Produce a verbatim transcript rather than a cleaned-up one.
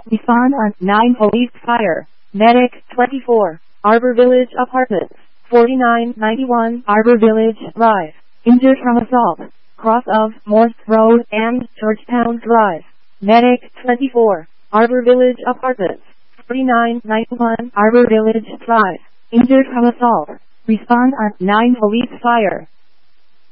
Respond on nine Police Fire. Medic twenty-four. Arbor Village Apartments. forty-nine ninety-one Arbor Village Drive. Injured from assault. Cross of Morse Road and Georgetown Drive. Medic twenty-four. Arbor Village Apartments. forty-nine ninety-one Arbor Village Drive. Injured from assault. Respond on nine Police Fire.